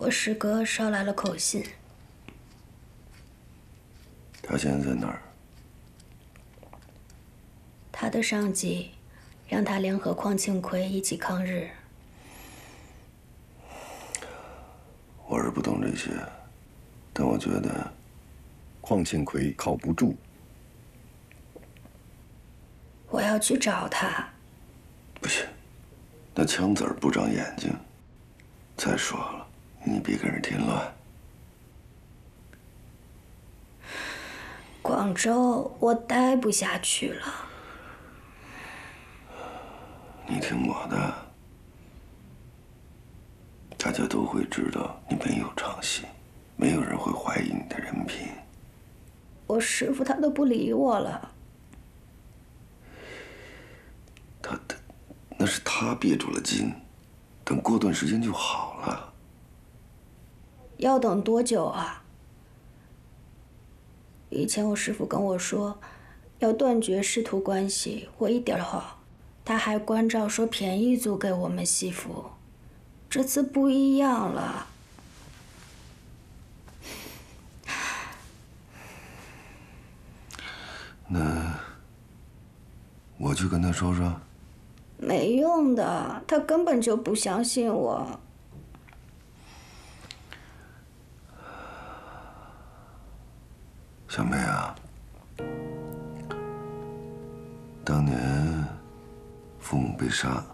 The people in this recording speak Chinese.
我师哥捎来了口信。 他现在在哪儿？ 他的上级让他联合邝庆奎一起抗日。 我是不懂这些，但我觉得邝庆奎靠不住。 我要去找他。 不行，那枪子儿不长眼睛。再说了，你别给人添乱。 广州，我待不下去了。 你听我的，大家都会知道你没有唱戏，没有人会怀疑你的人品。 我师父他都不理我了。 那是他憋住了劲，等过段时间就好了。 要等多久啊？以前我师父跟我说，要断绝师徒关系，我一点好。他还关照说便宜租给我们西服，这次不一样了。 那我去跟他说说。 没用的，他根本就不相信我。 小梅啊，当年父母被杀，